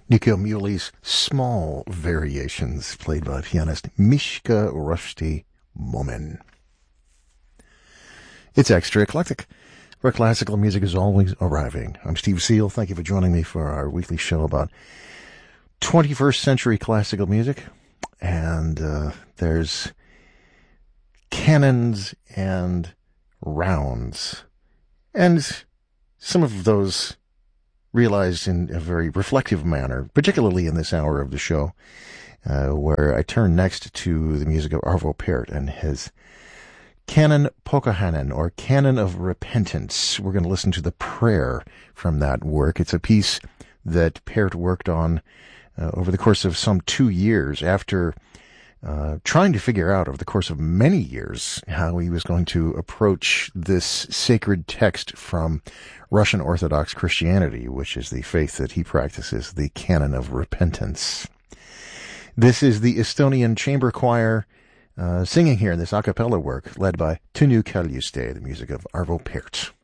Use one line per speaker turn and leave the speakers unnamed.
Nico Muhly's Small Variations, played by pianist Mishka Rushdie Momin. It's extra eclectic, where classical music is always arriving. I'm Steve Seal. Thank you for joining me for our weekly show about 21st century classical music. And there's canons and rounds, and some of those realized in a very reflective manner, particularly in this hour of the show, where I turn next to the music of Arvo Pärt and his Canon Pokahanen, or Canon of Repentance. We're going to listen to the prayer from that work. It's a piece that Pärt worked on over the course of some 2 years after trying to figure out over the course of many years how he was going to approach this sacred text from Russian Orthodox Christianity, which is the faith that he practices, the Canon of Repentance. This is the Estonian Chamber Choir singing here in this a cappella work led by Tõnu Kaljuste, the music of Arvo Pärt.